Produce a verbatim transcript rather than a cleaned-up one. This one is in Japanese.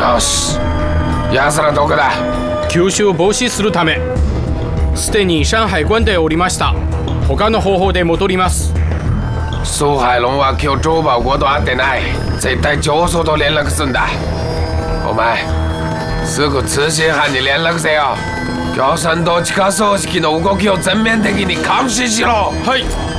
よし、奴らどこだ？ 吸収を防止するためすでに上海关でおりました。他の方法で戻ります。 苏海龙は今日周保国と会ってない。絶対教授と連絡すんだ。お前すぐ通信班に連絡せよ。共産党地下組織の動きを全面的に監視しろ。 はい。